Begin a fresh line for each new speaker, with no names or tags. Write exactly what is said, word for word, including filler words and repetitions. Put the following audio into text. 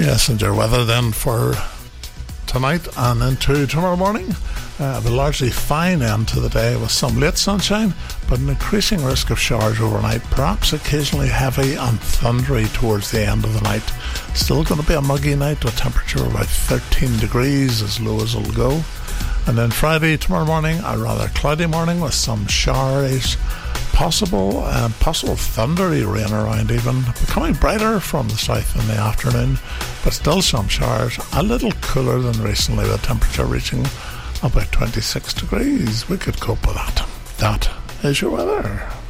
Yes, and your weather then for tonight and into tomorrow morning. Uh, the largely fine end to the day with some late sunshine, but an increasing risk of showers overnight, perhaps occasionally heavy and thundery towards the end of the night. Still going to be a muggy night with temperature about thirteen degrees, as low as it'll go. And then Friday, tomorrow morning, a rather cloudy morning with some showers possible, uh, possible thundery rain around even, becoming brighter from the south in the afternoon, but still some showers, a little cooler than recently with temperature reaching about twenty-six degrees. We could cope with that. That is your weather.